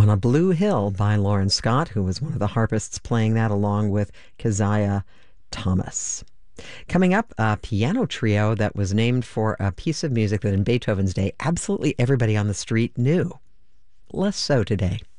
On a Blue Hill by Lauren Scott, who was one of the harpists playing that along with Keziah Thomas. Coming up, a piano trio that was named for a piece of music that in Beethoven's day absolutely everybody on the street knew. Less so today.